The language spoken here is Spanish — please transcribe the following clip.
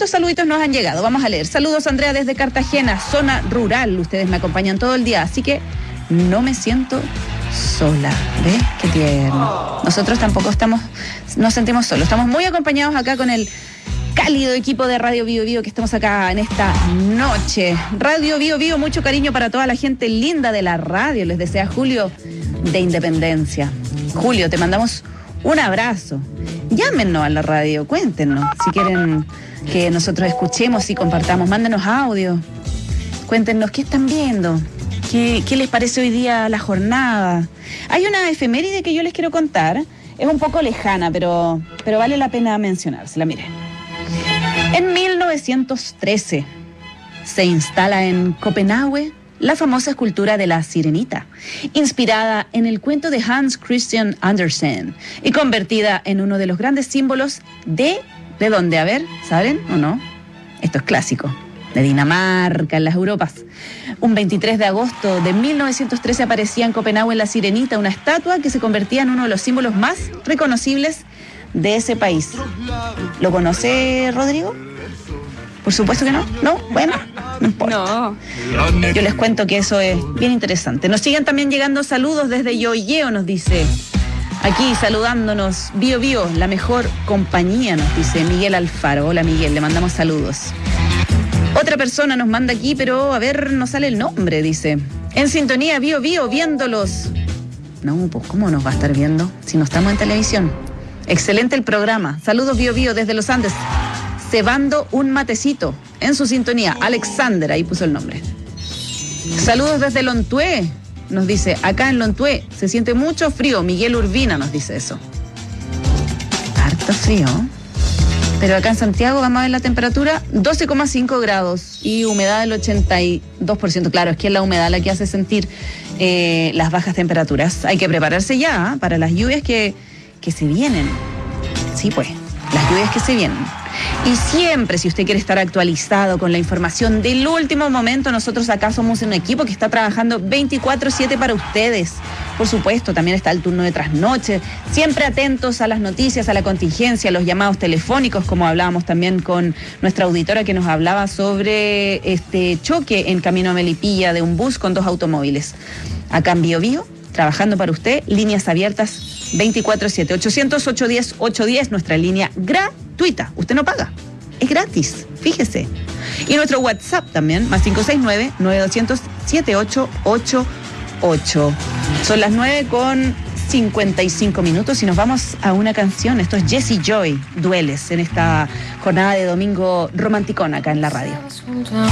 Hartos saluditos nos han llegado, vamos a leer. Saludos, Andrea, desde Cartagena, zona rural. Ustedes me acompañan todo el día, así que no me siento sola. ¿Ves? Qué tierno. Nosotros tampoco nos sentimos solos. Estamos muy acompañados acá con el cálido equipo de Radio Bio Bio que estamos acá en esta noche. Radio Bio Bio, mucho cariño para toda la gente linda de la radio. Les desea Julio de Independencia. Julio, te mandamos un abrazo. Llámenos a la radio, cuéntenos si quieren que nosotros escuchemos y compartamos. Mándenos audio. Cuéntenos qué están viendo. ¿Qué les parece hoy día la jornada? Hay una efeméride que yo les quiero contar. Es un poco lejana, pero vale la pena mencionársela. Miren. En 1913 se instala en Copenhague la famosa escultura de la Sirenita, inspirada en el cuento de Hans Christian Andersen y convertida en uno de los grandes símbolos ¿de dónde? A ver, ¿saben o no? Esto es clásico. De Dinamarca, en las Europas. Un 23 de agosto de 1913 aparecía en Copenhague la Sirenita, una estatua que se convertía en uno de los símbolos más reconocibles de ese país. ¿Lo conoce, Rodrigo? Por supuesto que no. ¿No? Bueno, no importa. No. Yo les cuento que eso es bien interesante. Nos siguen también llegando saludos desde Yoyeo, nos dice. Aquí saludándonos, Bio Bio, la mejor compañía, nos dice Miguel Alfaro. Hola Miguel, le mandamos saludos. Otra persona nos manda aquí, pero a ver, no sale el nombre, dice. En sintonía, Bio Bio, viéndolos. No, pues ¿cómo nos va a estar viendo si no estamos en televisión? Excelente el programa. Saludos Bio Bio desde los Andes. Cebando un matecito en su sintonía. Alexander, ahí puso el nombre. Saludos desde Lontué. Nos dice, acá en Lontué se siente mucho frío. Miguel Urbina nos dice eso. Harto frío. Pero acá en Santiago vamos a ver la temperatura 12,5 grados y humedad del 82%. Claro, es que es la humedad la que hace sentir las bajas temperaturas. Hay que prepararse ya para las lluvias que se vienen. Sí, pues, las lluvias que se vienen. Y siempre, si usted quiere estar actualizado con la información del último momento, nosotros acá somos un equipo que está trabajando 24/7 para ustedes. Por supuesto, también está el turno de trasnoche, siempre atentos a las noticias, a la contingencia, a los llamados telefónicos, como hablábamos también con nuestra auditora que nos hablaba sobre este choque en camino a Melipilla de un bus con 2 automóviles. Acá en Bio Bio, trabajando para usted, líneas abiertas 24/7, 800-810-810, nuestra línea gratuita. Usted no paga, es gratis, fíjese. Y nuestro WhatsApp también, más 569-9200-7888. Son las 9:55 y nos vamos a una canción. Esto es Jessie Joy, Dueles, en esta jornada de domingo romanticón acá en la radio.